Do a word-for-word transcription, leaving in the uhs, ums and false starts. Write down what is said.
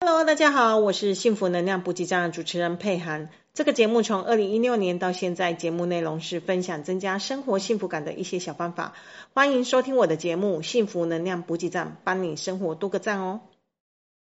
Hello， 大家好，我是幸福能量补给站的主持人佩涵。这个节目从二零一六年到现在，节目内容是分享增加生活幸福感的一些小方法。欢迎收听我的节目《幸福能量补给站》，帮你生活多个赞哦。